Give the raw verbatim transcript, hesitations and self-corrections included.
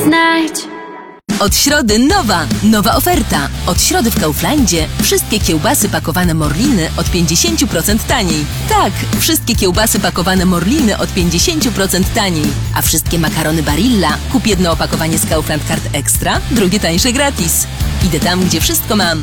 Znajdź. Od środy nowa, nowa oferta. Od środy w Kauflandzie wszystkie kiełbasy pakowane Morliny od pięćdziesiąt procent taniej. Tak, wszystkie kiełbasy pakowane Morliny od pięćdziesiąt procent taniej. A wszystkie makarony Barilla kup jedno opakowanie z Kaufland Card Extra, drugie tańsze gratis. Idę tam, gdzie wszystko mam.